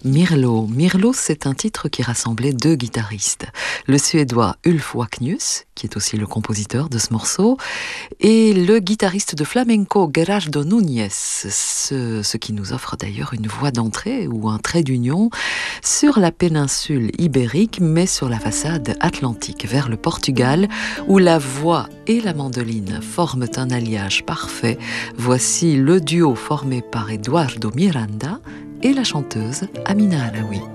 Mirlo. Mirlo, c'est un titre qui rassemblait deux guitaristes. Le Suédois Ulf Wacknius, qui est aussi le compositeur de ce morceau, et le guitariste de flamenco Gerardo Núñez, ce qui nous offre d'ailleurs une voie d'entrée ou un trait d'union sur la péninsule ibérique, mais sur la façade atlantique, vers le Portugal, où la voix et la mandoline forment un alliage parfait. Voici le duo formé par Eduardo Miranda et la chanteuse Amina Alaoui.